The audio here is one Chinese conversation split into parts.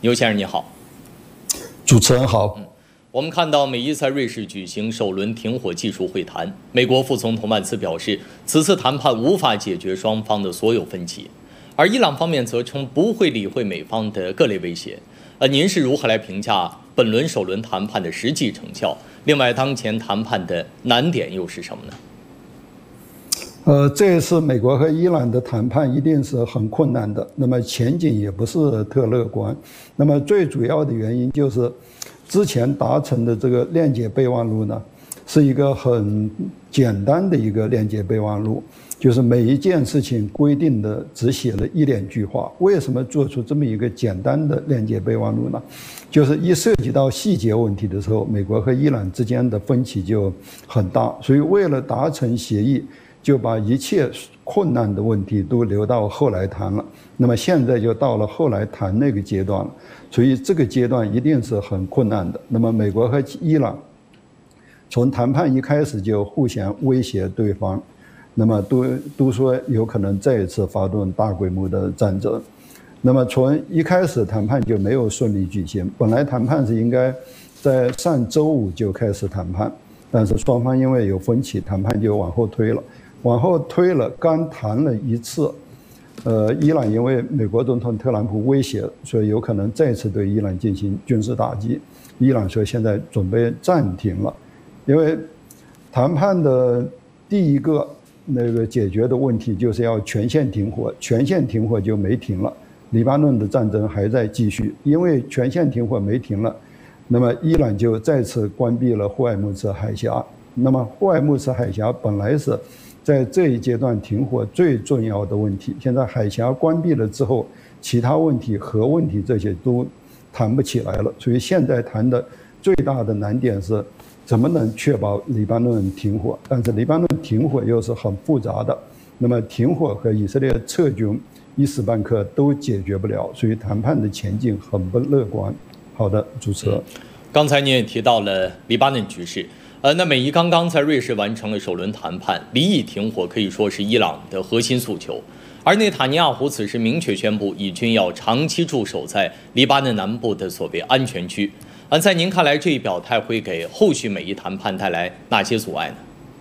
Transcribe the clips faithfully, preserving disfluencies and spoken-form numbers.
牛先生你好。 主持人好。 嗯，我们看到美伊在瑞士举行首轮停火技术会谈，美国副总统万茨表示，此次谈判无法解决双方的所有分歧，而伊朗方面则称不会理会美方的各类威胁。呃，您是如何来评价本轮首轮谈判的实际成效？另外，当前谈判的难点又是什么呢？ 呃，这一次美国和伊朗的谈判一定是很困难的，那么前景也不是特乐观。那么最主要的原因就是，之前达成的这个谅解备忘录呢，是一个很简单的一个谅解备忘录，就是每一件事情规定的只写了一两句话。为什么做出这么一个简单的谅解备忘录呢？就是一涉及到细节问题的时候，美国和伊朗之间的分歧就很大，所以为了达成协议，就把一切困难的问题都留到后来谈了。那么现在就到了后来谈那个阶段了，所以这个阶段一定是很困难的。那么美国和伊朗从谈判一开始就互相威胁对方，那么都都说有可能再一次发动大规模的战争。那么从一开始谈判就没有顺利举行，本来谈判是应该在上周五就开始谈判，但是双方因为有分歧，谈判就往后推了。往后推了，刚谈了一次，呃，伊朗因为美国总统特朗普威胁，所以有可能再次对伊朗进行军事打击。伊朗说现在准备暂停了，因为谈判的第一个那个解决的问题就是要全线停火，全线停火就没停了，黎巴嫩的战争还在继续，因为全线停火没停了，那么伊朗就再次关闭了霍尔木兹海峡。那么霍尔木兹海峡本来是在这一阶段停火最重要的问题，现在海峡关闭了之后，其他问题、核问题这些都谈不起来了。所以现在谈的最大的难点是，怎么能确保黎巴嫩停火？但是黎巴嫩停火又是很复杂的，那么停火和以色列撤军一时半刻都解决不了，所以谈判的前景很不乐观。好的，主持人。 嗯，刚才您也提到了黎巴嫩局势。呃，那美伊刚刚在瑞士完成了首轮谈判，离以停火可以说是伊朗的核心诉求。而内塔尼亚胡此时明确宣布，以军要长期驻守在黎巴嫩南部的所谓安全区。而在您看来，这一表态会给后续美伊谈判带来哪些阻碍呢？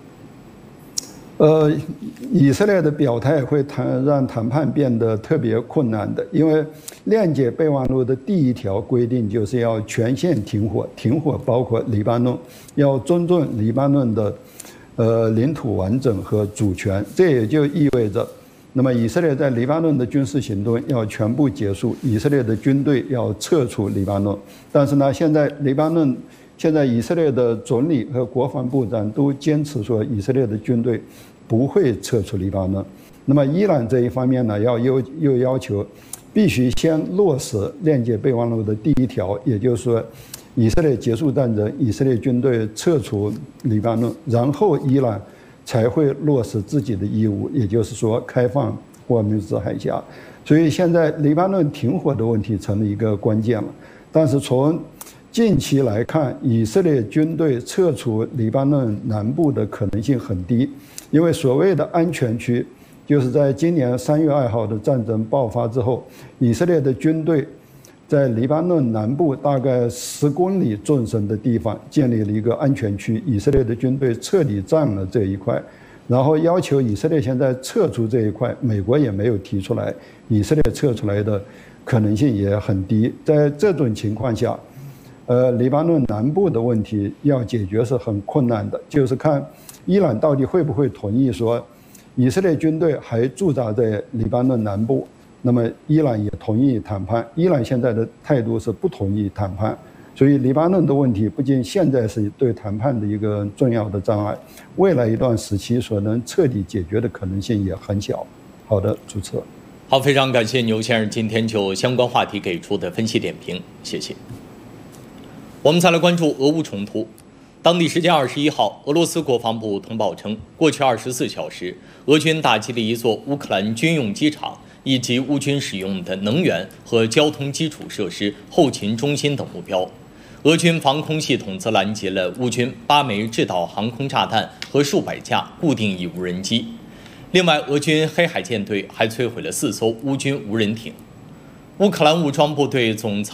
呃，以色列的表态会谈让谈判变得特别困难的，因为谅解备忘录的第一条规定就是要全线停火，停火包括黎巴嫩，要尊重黎巴嫩的呃领土完整和主权。这也就意味着，那么以色列在黎巴嫩的军事行动要全部结束，以色列的军队要撤出黎巴嫩。但是呢，现在黎巴嫩。现在以色列的总理和国防部长都坚持说，以色列的军队不会撤出黎巴嫩。那么伊朗这一方面呢，要又又要求必须先落实谅解备忘录的第一条，也就是说，以色列结束战争，以色列军队撤出黎巴嫩，然后伊朗才会落实自己的义务，也就是说开放霍尔木兹海峡。所以现在黎巴嫩停火的问题成了一个关键了。但是从近期来看，以色列军队撤出黎巴嫩南部的可能性很低，因为所谓的安全区，就是在今年三月二号的战争爆发之后，以色列的军队在黎巴嫩南部大概十公里纵深的地方建立了一个安全区，以色列的军队彻底占了这一块，然后要求以色列现在撤出这一块，美国也没有提出来，以色列撤出来的可能性也很低。在这种情况下，呃，黎巴嫩南部的问题要解决是很困难的，就是看伊朗到底会不会同意说，以色列军队还驻扎在黎巴嫩南部，那么伊朗也同意谈判。伊朗现在的态度是不同意谈判，所以黎巴嫩的问题不仅现在是对谈判的一个重要的障碍，未来一段时期所能彻底解决的可能性也很小。好的，主持人。 好，非常感谢牛先生今天就相关话题给出的分析点评，谢谢。我们再来关注俄乌冲突。当地时间二十一号，俄罗斯国防部通报称，过去二十四小时，俄军打击了一座乌克兰军用机场以及乌军使用的能源和交通基础设施、后勤中心等目标。俄军防空系统则拦截了乌军八枚制导航空炸弹和数百架固定翼无人机。另外，俄军黑海舰队还摧毁了四艘乌军无人艇。乌克兰武装部队总参